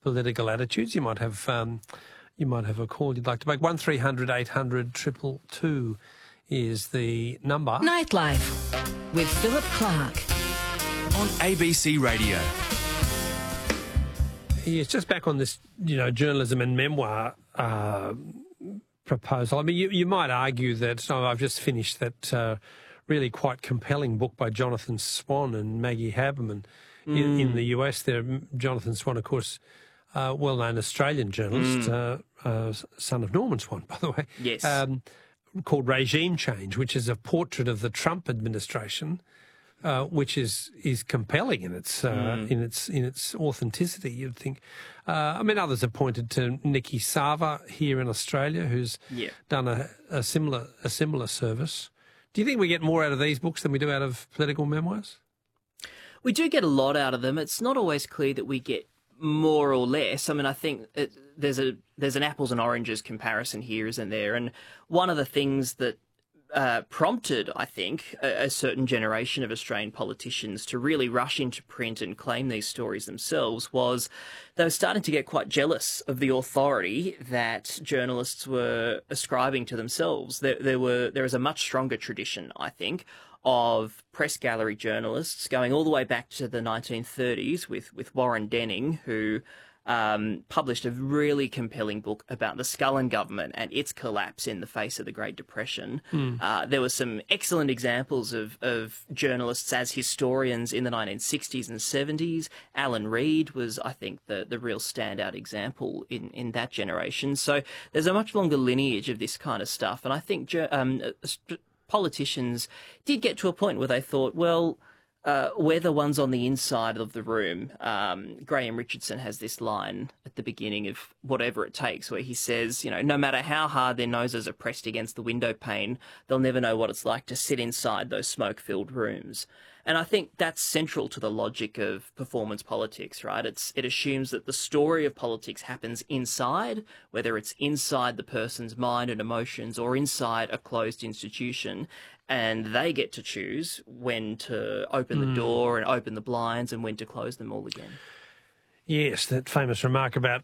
political attitudes. You might have a call you'd like to make. 1300 800 222 is the number. Nightlife with Philip Clark on ABC Radio. Yes, just back on this, journalism and memoir proposal. I mean, you might argue that I've just finished that really quite compelling book by Jonathan Swan and Maggie Haberman in the US. There, Jonathan Swan, of course, well-known Australian journalist, son of Norman Swan, by the way. Yes. Called Regime Change, which is a portrait of the Trump administration, which is compelling in its authenticity. You'd think. Others have pointed to Nikki Sava here in Australia, who's done a similar service. Do you think we get more out of these books than we do out of political memoirs? We do get a lot out of them. It's not always clear that we get more or less. I mean, I think there's an apples and oranges comparison here, isn't there? And one of the things that prompted, I think, a certain generation of Australian politicians to really rush into print and claim these stories themselves was they were starting to get quite jealous of the authority that journalists were ascribing to themselves. There is a much stronger tradition, I think, of press gallery journalists going all the way back to the 1930s with Warren Denning, who published a really compelling book about the Scullin government and its collapse in the face of the Great Depression. There were some excellent examples of journalists as historians in the 1960s and 70s. Alan Reid was, I think, the real standout example in that generation. So there's a much longer lineage of this kind of stuff. And I think politicians did get to a point where they thought, well, we're the ones on the inside of the room. Graham Richardson has this line at the beginning of Whatever It Takes, where he says, no matter how hard their noses are pressed against the window pane, they'll never know what it's like to sit inside those smoke-filled rooms. And I think that's central to the logic of performance politics, right? It assumes that the story of politics happens inside, whether it's inside the person's mind and emotions or inside a closed institution, and they get to choose when to open the door and open the blinds and when to close them all again. Yes, that famous remark about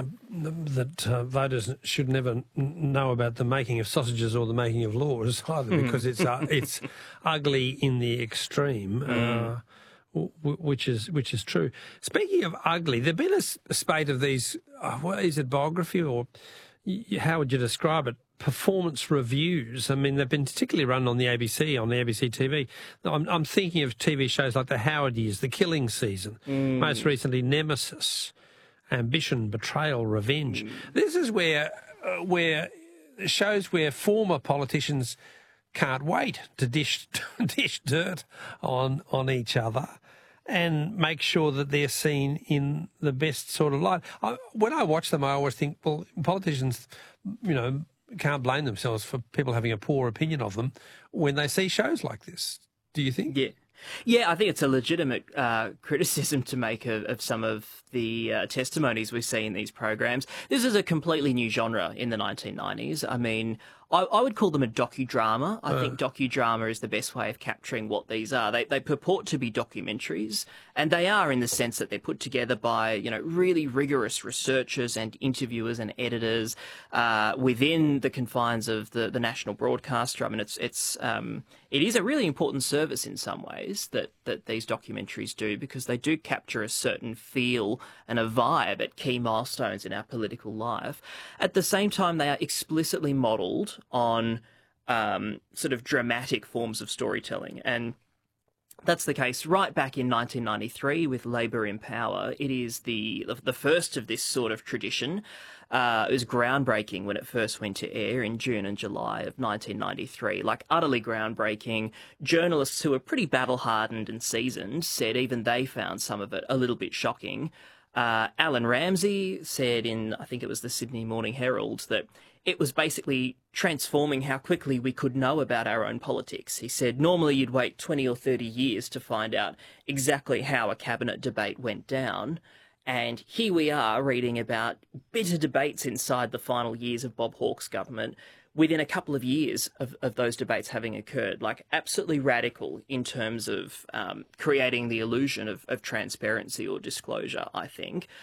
that voters should never know about the making of sausages or the making of laws either, because it's ugly in the extreme, which is true. Speaking of ugly, there've been a spate of these. What is it, biography, or how would you describe it? Performance reviews. I mean, they've been particularly run on the ABC TV. I'm thinking of TV shows like The Howard Years, The Killing Season, most recently Nemesis, Ambition, Betrayal, Revenge. This is where shows where former politicians can't wait to dish dirt on each other and make sure that they're seen in the best sort of light. When I watch them, I always think, well, politicians, can't blame themselves for people having a poor opinion of them when they see shows like this. Do you think? Yeah, I think it's a legitimate criticism to make of some of the testimonies we see in these programs. This is a completely new genre in the 1990s. I mean, I would call them a docudrama. I think docudrama is the best way of capturing what these are. They purport to be documentaries, and they are in the sense that they're put together by, really rigorous researchers and interviewers and editors within the confines of the national broadcaster. I mean, it is a really important service in some ways that these documentaries do, because they do capture a certain feel and a vibe at key milestones in our political life. At the same time, they are explicitly modelled on sort of dramatic forms of storytelling. And that's the case right back in 1993 with Labour in Power. It is the first of this sort of tradition. It was groundbreaking when it first went to air in June and July of 1993. Like, utterly groundbreaking. Journalists who were pretty battle-hardened and seasoned said even they found some of it a little bit shocking. Alan Ramsey said in, I think it was the Sydney Morning Herald, that it was basically transforming how quickly we could know about our own politics. He said normally you'd wait 20 or 30 years to find out exactly how a cabinet debate went down. And here we are reading about bitter debates inside the final years of Bob Hawke's government within a couple of years of those debates having occurred. Like, absolutely radical in terms of creating the illusion of transparency or disclosure, I think.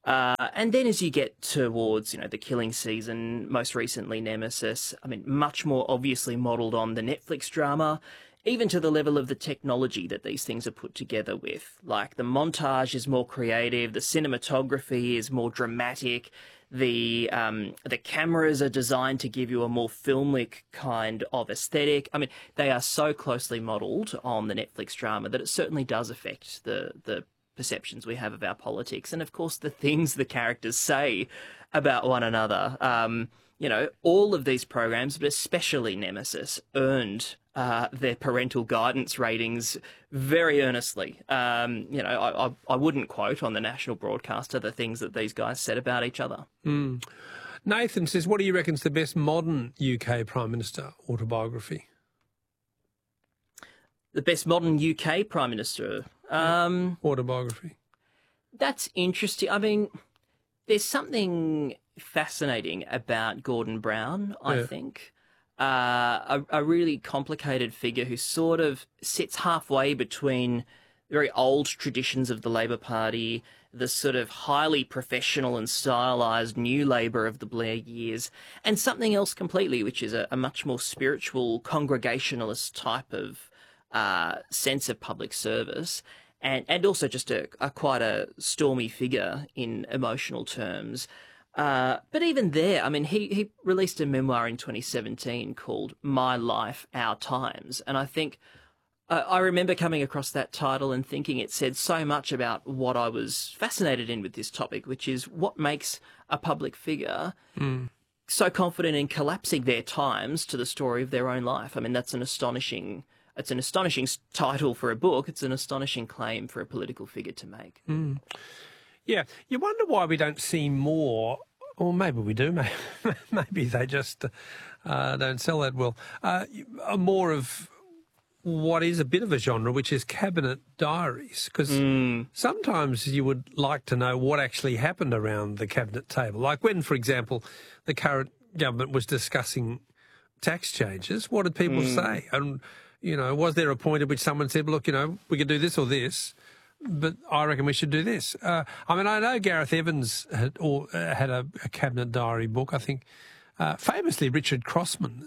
And then as you get towards, the killing season, most recently Nemesis, much more obviously modelled on the Netflix drama, even to the level of the technology that these things are put together with. Like, the montage is more creative, the cinematography is more dramatic, the cameras are designed to give you a more film-like kind of aesthetic. They are so closely modelled on the Netflix drama that it certainly does affect the perceptions we have of our politics, and of course the things the characters say about one another. All of these programs, but especially Nemesis, earned their parental guidance ratings very earnestly. I wouldn't quote on the national broadcaster the things that these guys said about each other. Nathan says, what do you reckon's the best modern UK Prime Minister autobiography? The best modern UK Prime Minister autobiography. That's interesting. There's something fascinating about Gordon Brown, I think. A really complicated figure who sort of sits halfway between very old traditions of the Labor Party, the sort of highly professional and stylised new Labor of the Blair years, and something else completely, which is a much more spiritual, congregationalist type of sense of public service. And also just quite a stormy figure in emotional terms. But even there, he released a memoir in 2017 called My Life, Our Times. And I think I remember coming across that title and thinking it said so much about what I was fascinated in with this topic, which is what makes a public figure so confident in collapsing their times to the story of their own life. That's an astonishing title for a book. It's an astonishing claim for a political figure to make. Yeah, you wonder why we don't see more, or maybe we do, maybe they just don't sell that well, more of what is a bit of a genre, which is cabinet diaries, because sometimes you would like to know what actually happened around the cabinet table. Like when, for example, the current government was discussing tax changes, what did people say? And was there a point at which someone said, look, we could do this or this, but I reckon we should do this? I know Gareth Evans had a cabinet diary book. I think famously Richard Crossman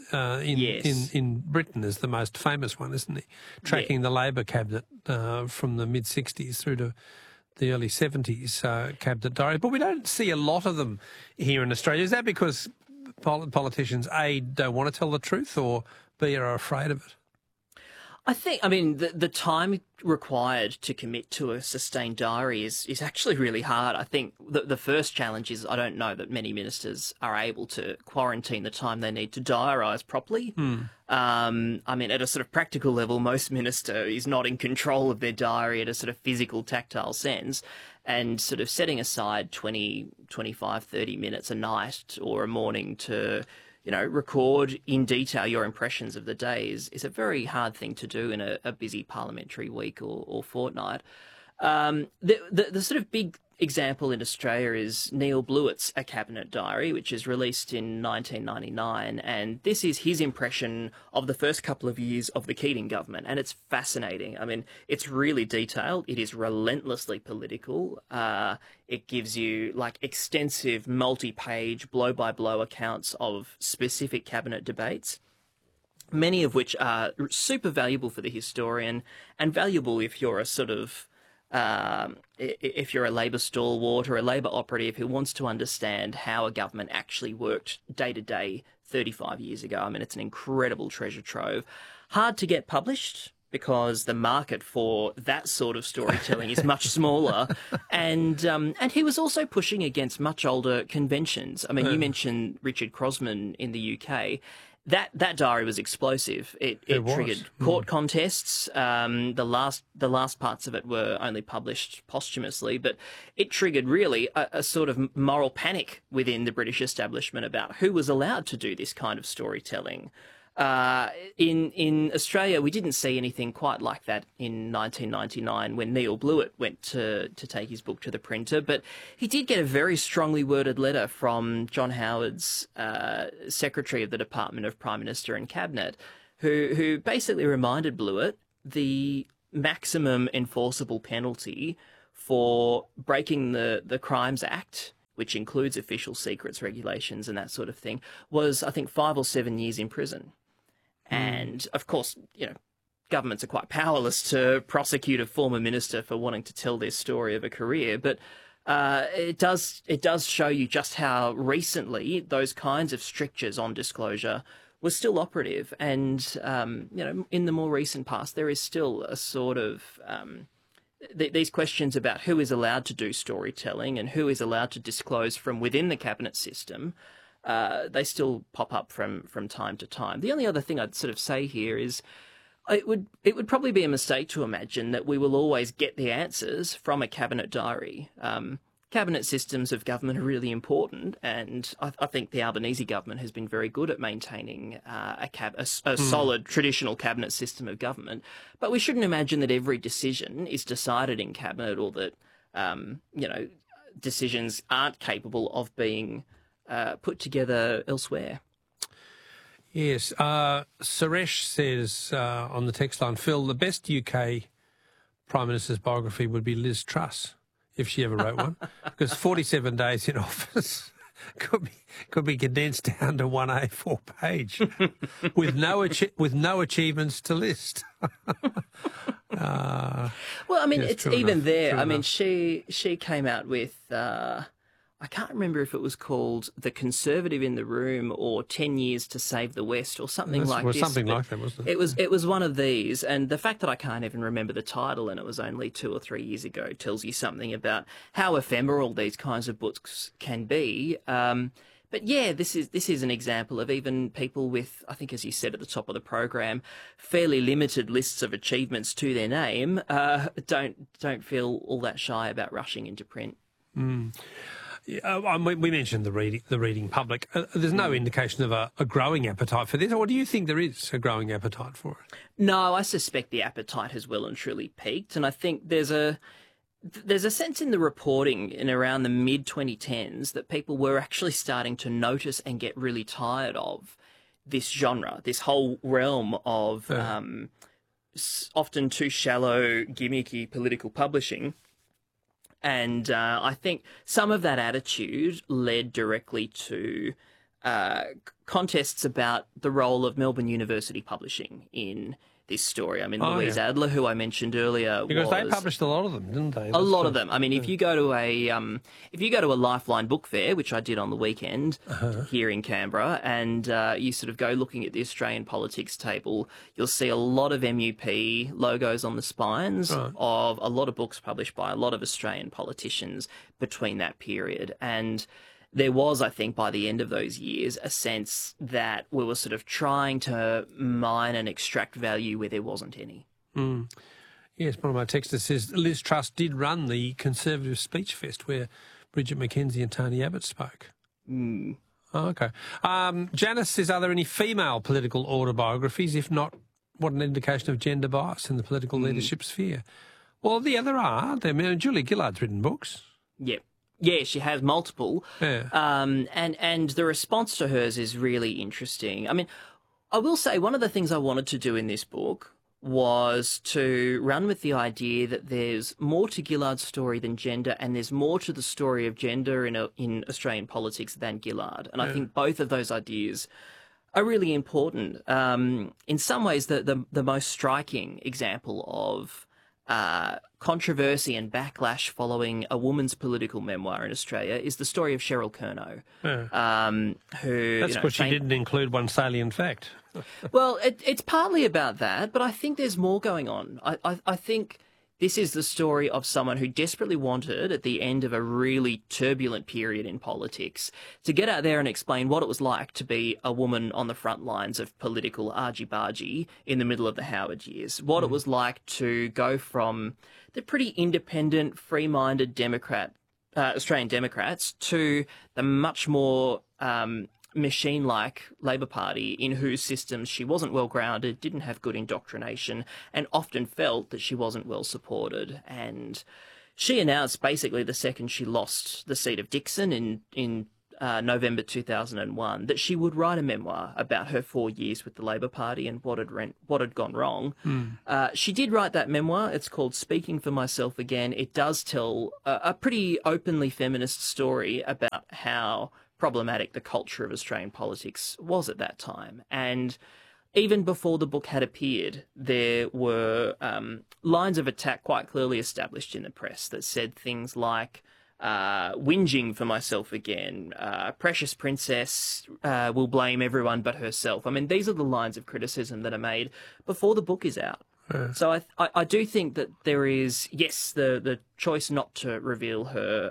in Britain is the most famous one, isn't he? Tracking the Labor cabinet from the mid-60s through to the early 70s cabinet diary. But we don't see a lot of them here in Australia. Is that because politicians, A, don't want to tell the truth, or B, are afraid of it? I think, the time required to commit to a sustained diary is actually really hard. I think the first challenge is I don't know that many ministers are able to quarantine the time they need to diarise properly. At a sort of practical level, most minister is not in control of their diary at a sort of physical, tactile sense. And sort of setting aside 20, 25, 30 minutes a night or a morning to record in detail your impressions of the day is a very hard thing to do in a busy parliamentary week or fortnight. The sort of big example in Australia is Neil Blewett's A Cabinet Diary, which is released in 1999, and this is his impression of the first couple of years of the Keating government, and it's fascinating. It's really detailed. It is relentlessly political. It gives you extensive multi-page blow-by-blow accounts of specific cabinet debates, many of which are super valuable for the historian and valuable if you're a sort of if you're a Labor stalwart or a Labor operative who wants to understand how a government actually worked day to day 35 years ago. It's an incredible treasure trove. Hard to get published because the market for that sort of storytelling is much smaller. And he was also pushing against much older conventions. You mentioned Richard Crossman in the UK. That diary was explosive. It triggered court contests. The last parts of it were only published posthumously, but it triggered really a sort of moral panic within the British establishment about who was allowed to do this kind of storytelling. In Australia, we didn't see anything quite like that in 1999 when Neil Blewett went to take his book to the printer, but he did get a very strongly worded letter from John Howard's Secretary of the Department of Prime Minister and Cabinet, who basically reminded Blewett the maximum enforceable penalty for breaking the Crimes Act, which includes official secrets regulations and that sort of thing, was, I think, 5 or 7 years in prison. And, of course, governments are quite powerless to prosecute a former minister for wanting to tell their story of a career, but it does show you just how recently those kinds of strictures on disclosure were still operative. And, in the more recent past, there is still a sort of these questions about who is allowed to do storytelling and who is allowed to disclose from within the cabinet system. They still pop up from time to time. The only other thing I'd sort of say here is it would probably be a mistake to imagine that we will always get the answers from a cabinet diary. Cabinet systems of government are really important, and I think the Albanese government has been very good at maintaining a solid traditional cabinet system of government. But we shouldn't imagine that every decision is decided in cabinet, or that decisions aren't capable of being put together elsewhere. Yes. Suresh says on the text line, Phil, the best UK Prime Minister's biography would be Liz Truss, if she ever wrote one, because 47 days in office could be condensed down to one A4 page with no achievements to list. Well, I mean, yes, it's even enough, there. I mean, enough. she came out with I can't remember if it was called The Conservative in the Room or 10 Years to Save the West or something like this. Something like that, wasn't it? It was one of these, and the fact that I can't even remember the title and it was only 2 or 3 years ago tells you something about how ephemeral these kinds of books can be. But yeah, this is an example of even people with, I think, as you said at the top of the program, fairly limited lists of achievements to their name. Don't feel all that shy about rushing into print. We mentioned the reading public. There's no indication of a growing appetite for this, or do you think there is a growing appetite for it? No, I suspect the appetite has well and truly peaked, and I think there's a sense in the reporting in around the mid-2010s that people were actually starting to notice and get really tired of this genre, this whole realm of often too shallow, gimmicky political publishing. And I think some of that attitude led directly to contests about the role of Melbourne University publishing in this story. I mean, Louise Adler, who I mentioned earlier, because they published a lot of them, didn't they? A lot of them. I mean, if you go to a Lifeline book fair, which I did on the weekend here in Canberra, and you sort of go looking at the Australian politics table, you'll see a lot of MUP logos on the spines of a lot of books published by a lot of Australian politicians between that period. And there was, I think, by the end of those years, a sense that we were sort of trying to mine and extract value where there wasn't any. Yes, one of my texters says Liz Truss did run the Conservative Speech Fest where Bridget McKenzie and Tony Abbott spoke. Oh, okay. Janice says, are there any female political autobiographies? If not, what an indication of gender bias in the political leadership sphere? Well, yeah, there are. Julia Gillard's written books. Yep. Yeah, she has multiple. Yeah. And the response to hers is really interesting. I mean, I will say one of the things I wanted to do in this book was to run with the idea that there's more to Gillard's story than gender, and there's more to the story of gender in Australian politics than Gillard. And I think both of those ideas are really important. In some ways, the most striking example of controversy and backlash following a woman's political memoir in Australia is the story of Cheryl Curnow, who... That's because she didn't include one salient fact. Well, it's partly about that, but I think there's more going on. I think this is the story of someone who desperately wanted, at the end of a really turbulent period in politics, to get out there and explain what it was like to be a woman on the front lines of political argy-bargy in the middle of the Howard years, what it was like to go from the pretty independent, free-minded Australian Democrats to the much more machine-like Labor Party in whose systems she wasn't well-grounded, didn't have good indoctrination, and often felt that she wasn't well-supported. And she announced basically the second she lost the seat of Dixon in November 2001, that she would write a memoir about her 4 years with the Labor Party and what had gone wrong. She did write that memoir. It's called Speaking for Myself Again. It does tell a pretty openly feminist story about how problematic the culture of Australian politics was at that time. And even before the book had appeared, there were lines of attack quite clearly established in the press that said things like, whinging for myself again, precious princess will blame everyone but herself. I mean, these are the lines of criticism that are made before the book is out. So I do think that there is, yes, the choice not to reveal her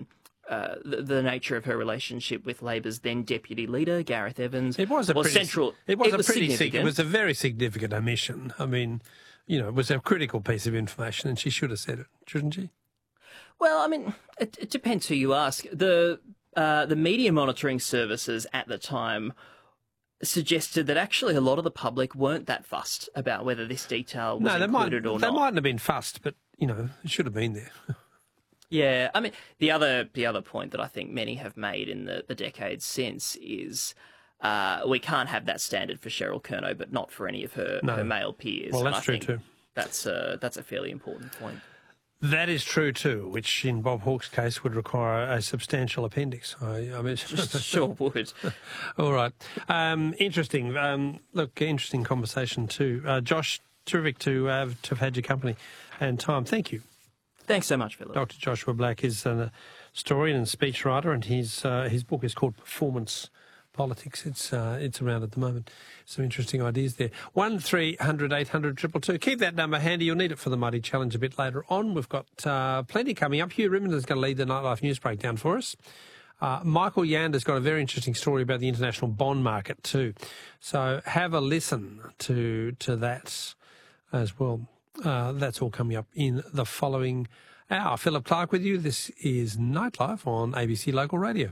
the nature of her relationship with Labor's then deputy leader, Gareth Evans, was central. It was a very significant omission. I mean, it was a critical piece of information, and she should have said it, shouldn't she? Well, I mean, it depends who you ask. The media monitoring services at the time suggested that actually a lot of the public weren't that fussed about whether this detail was included or not. They mightn't have been fussed, but, it should have been there. Yeah, I mean, the other point that I think many have made in the decades since is we can't have that standard for Cheryl Kernot, but not for any of her male peers. Well, that's true too. That's a fairly important point. That is true too, which in Bob Hawke's case would require a substantial appendix. I mean, sure would. All right, interesting. Interesting conversation too, Josh. Terrific to have had your company and time. Thank you. Thanks so much, Philip. Dr. Joshua Black is a historian and speechwriter, and his book is called Performance Politics. It's around at the moment. Some interesting ideas there. 1300 800 222. Keep that number handy. You'll need it for the Mighty Challenge a bit later on. We've got plenty coming up. Hugh Rimmond is going to lead the Nightlife News Breakdown for us. Michael Yander's got a very interesting story about the international bond market too. So have a listen to that as well. That's all coming up in the following hour. Philip Clark with you. This is Nightlife on ABC Local Radio.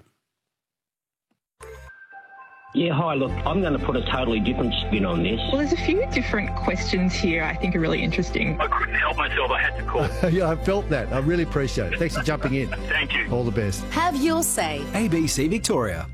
Yeah, hi, look, I'm going to put a totally different spin on this. Well, there's a few different questions here I think are really interesting. I couldn't help myself, I had to call. Yeah, I felt that. I really appreciate it. Thanks for jumping in. Thank you. All the best. Have your say. ABC Victoria.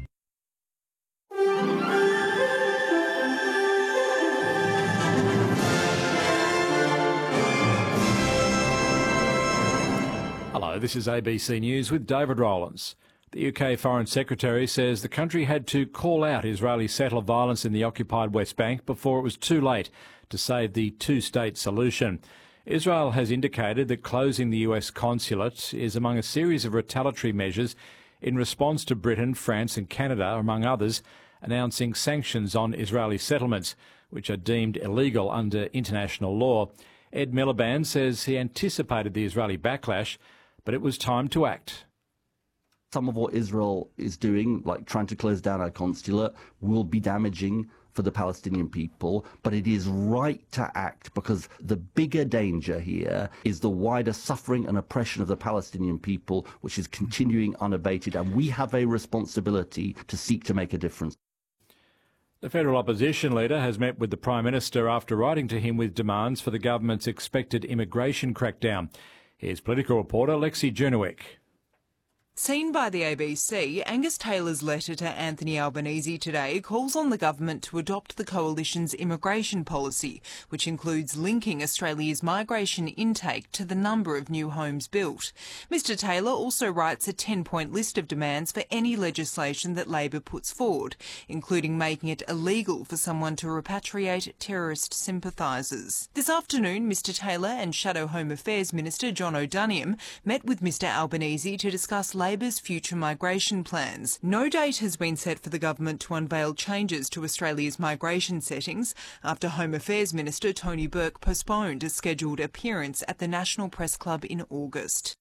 Hello, this is ABC News with David Rowlands. The UK Foreign Secretary says the country had to call out Israeli settler violence in the occupied West Bank before it was too late to save the two-state solution. Israel has indicated that closing the US consulate is among a series of retaliatory measures in response to Britain, France and Canada, among others, announcing sanctions on Israeli settlements, which are deemed illegal under international law. Ed Miliband says he anticipated the Israeli backlash, but it was time to act. Some of what Israel is doing, like trying to close down our consulate, will be damaging for the Palestinian people, but it is right to act because the bigger danger here is the wider suffering and oppression of the Palestinian people, which is continuing unabated, and we have a responsibility to seek to make a difference. The federal opposition leader has met with the Prime Minister after writing to him with demands for the government's expected immigration crackdown. Here's political reporter Lexi Jernowick. Seen by the ABC, Angus Taylor's letter to Anthony Albanese today calls on the government to adopt the coalition's immigration policy, which includes linking Australia's migration intake to the number of new homes built. Mr Taylor also writes a 10-point list of demands for any legislation that Labor puts forward, including making it illegal for someone to repatriate terrorist sympathisers. This afternoon, Mr Taylor and Shadow Home Affairs Minister John O'Doniam met with Mr Albanese to discuss Labor's future migration plans. No date has been set for the government to unveil changes to Australia's migration settings after Home Affairs Minister Tony Burke postponed a scheduled appearance at the National Press Club in August.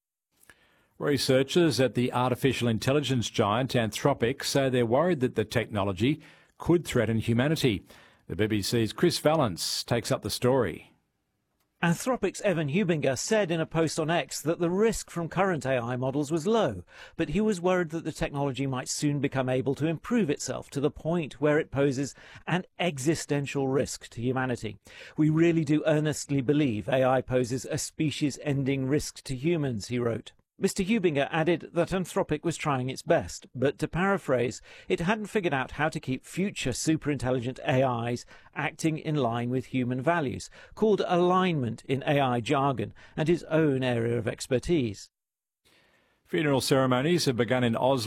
Researchers at the artificial intelligence giant Anthropic say they're worried that the technology could threaten humanity. The BBC's Chris Vallance takes up the story. Anthropic's Evan Hubinger said in a post on X that the risk from current AI models was low, but he was worried that the technology might soon become able to improve itself to the point where it poses an existential risk to humanity. We really do earnestly believe AI poses a species-ending risk to humans, he wrote. Mr. Hubinger added that Anthropic was trying its best, but to paraphrase, it hadn't figured out how to keep future superintelligent AIs acting in line with human values, called alignment in AI jargon, and his own area of expertise. Funeral ceremonies have begun in Oslo.